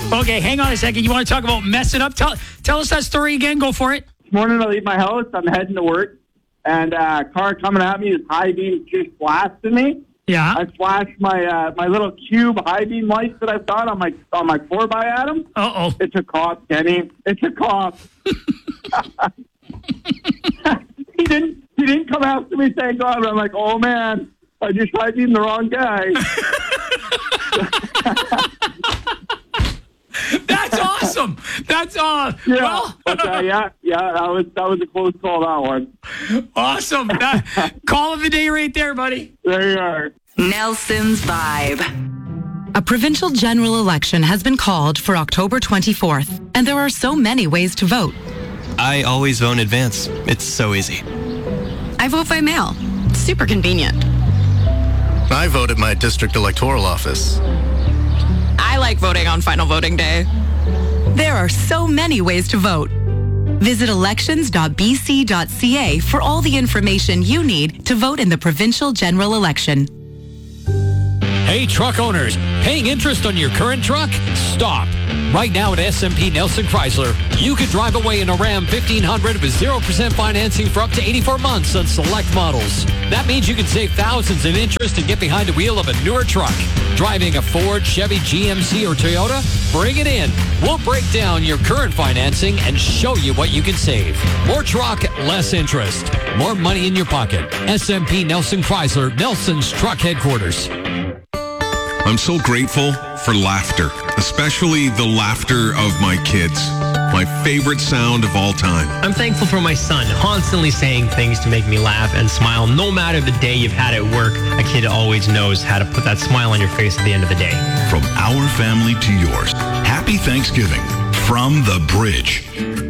Okay, hang on a second. You want to talk about messing up? Tell us that story again. Go for it. This morning I leave my house. I'm heading to work. And a car coming at me is high beam just blasting me. Yeah. I flashed my my little cube high beam lights that I've got on my 4x at him. Uh-oh. It's a cop, Kenny. It's a cop. He didn't come after me, thank God. I'm like, oh man, I just high beamed the wrong guy. That's awesome. That's yeah. well. But, that was a close call, that one. Awesome. Call of the day right there, buddy. There you are. Nelson's Vibe. A provincial general election has been called for October 24th, and there are so many ways to vote. I always vote in advance. It's so easy. I vote by mail. Super convenient. I vote at my district electoral office. I like voting on final voting day. There are so many ways to vote. Visit elections.bc.ca for all the information you need to vote in the provincial general election. Hey, truck owners, paying interest on your current truck? Stop. Right now at SMP Nelson Chrysler, you could drive away in a Ram 1500 with 0% financing for up to 84 months on select models. That means you can save thousands in interest and get behind the wheel of a newer truck. Driving a Ford, Chevy, GMC, or Toyota? Bring it in. We'll break down your current financing and show you what you can save. More truck, less interest. More money in your pocket. SMP Nelson Chrysler, Nelson's truck headquarters. I'm so grateful for laughter, especially the laughter of my kids. My favorite sound of all time. I'm thankful for my son, constantly saying things to make me laugh and smile. No matter the day you've had at work, a kid always knows how to put that smile on your face at the end of the day. From our family to yours, happy Thanksgiving from The Bridge.